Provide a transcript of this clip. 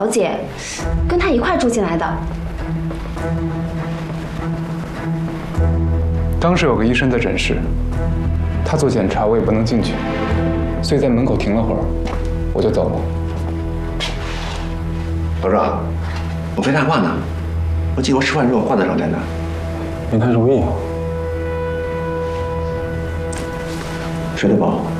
小姐跟他一块住进来的。 当时有个医生在诊室，他做检查，我也不能进去，所以在门口停了会儿，我就走了。 老赵，我没看挂呢，我记得我吃饭时候挂在床边的。 没太注意啊。 睡得饱。